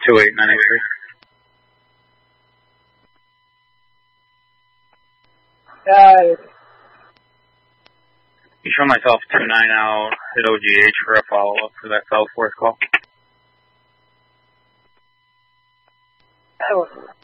28983. You show myself 29 out, hit OGH for a follow-up for that South Forth call.